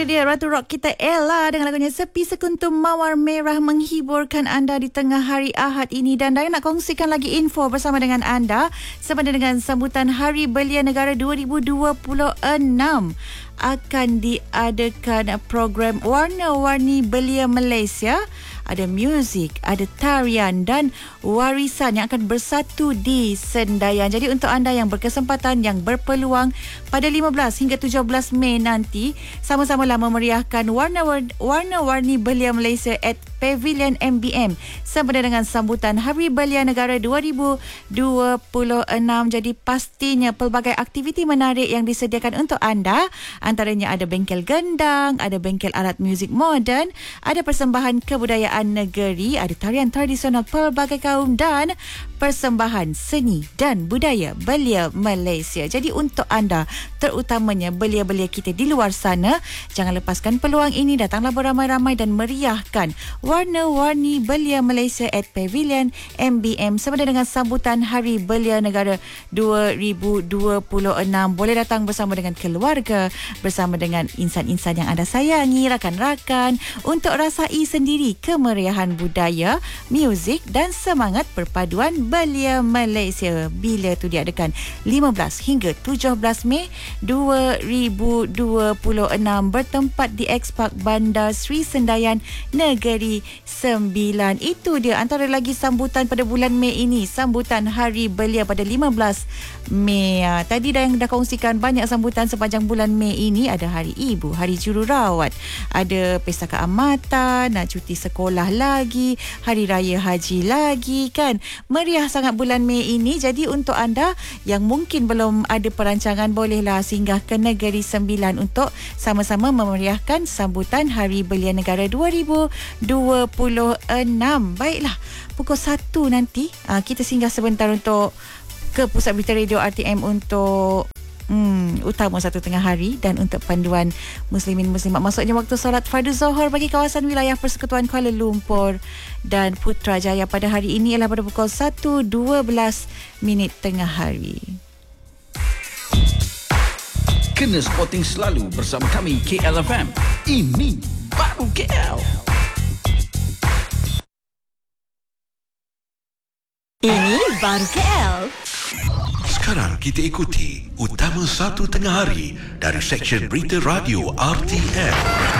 Itu dia Ratu Rock kita Ella dengan lagunya Sepi Sekuntum Mawar Merah menghiburkan anda di tengah hari Ahad ini. Dan saya nak kongsikan lagi info bersama dengan anda sempena dengan sambutan Hari Belia Negara 2026. Akan diadakan program Warna-Warni Belia Malaysia. Ada muzik, ada tarian dan warisan yang akan bersatu di Sendayan. Jadi untuk anda yang berkesempatan, yang berpeluang pada 15 hingga 17 Mei nanti, sama-samalah memeriahkan Warna-Warni Belia Malaysia at Pavilion MBM sempena dengan sambutan Hari Belia Negara 2026. Jadi pastinya pelbagai aktiviti menarik yang disediakan untuk anda. Antaranya ada bengkel gendang, ada bengkel alat muzik moden, ada persembahan kebudayaan negeri, ada tarian tradisional pelbagai kaum dan persembahan seni dan budaya belia Malaysia. Jadi untuk anda, terutamanya belia-belia kita di luar sana, jangan lepaskan peluang ini. Datanglah beramai-ramai dan meriahkan Warna-Warni Belia Malaysia at Pavilion MBM sempena dengan sambutan Hari Belia Negara 2026. Boleh datang bersama dengan keluarga, bersama dengan insan-insan yang anda sayangi, rakan-rakan, untuk rasai sendiri kemeriahan budaya, muzik dan semangat perpaduan belia Malaysia. Bila tu diadakan 15 hingga 17 Mei 2026, bertempat di X-Park Bandar Sri Sendayan Negeri Sembilan. Itu dia antara lagi sambutan pada bulan Mei ini, sambutan Hari Belia pada 15 Mei. Tadi dah kongsikan banyak sambutan sepanjang bulan Mei ini. Ada Hari Ibu, Hari Jururawat, ada Pesta Keamatan, cuti sekolah lagi, Hari Raya Haji lagi kan. Meriah sangat bulan Mei ini. Jadi untuk anda yang mungkin belum ada perancangan, bolehlah singgah ke Negeri Sembilan untuk sama-sama memeriahkan sambutan Hari Belia Negara 2026. Baiklah, pukul 1 nanti kita singgah sebentar untuk ke Pusat Berita Radio RTM untuk utama satu tengah hari dan untuk panduan muslimin muslimat. Maksudnya waktu solat fardu Zuhur bagi kawasan wilayah Persekutuan Kuala Lumpur dan Putrajaya pada hari ini ialah pada pukul 1.12 tengah hari. Kena Sporting selalu bersama kami KLFM. Ini baru KL. Ini baru KL. Sekarang kita ikuti Utama Satu Tengah Hari dari Seksyen Berita Radio RTM.